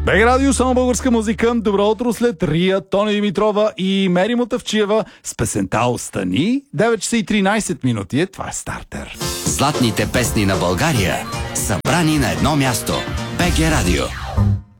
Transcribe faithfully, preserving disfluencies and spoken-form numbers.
БГ Радио, само българска музика. Добро утро след Рия, Тони Димитрова и Мери Мотавчиева с песента "Остани". девет часа и тринайсет минути е, това е стартер. Златните песни на България, събрани на едно място. БГ Радио.